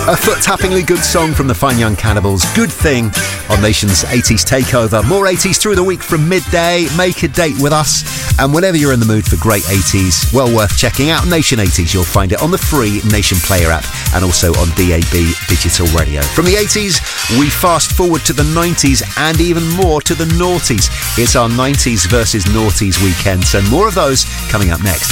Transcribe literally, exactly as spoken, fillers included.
A foot-tappingly good song from the Fine Young Cannibals, Good Thing, on Nation's eighties Takeover. More eighties through the week from midday. Make a date with us. And whenever you're in the mood for great eighties, well worth checking out Nation eighties. You'll find it on the free Nation Player app and also on D A B Digital Radio. From the eighties, we fast forward to the nineties and even more to the noughties. It's our nineties versus noughties weekend, so more of those coming up next.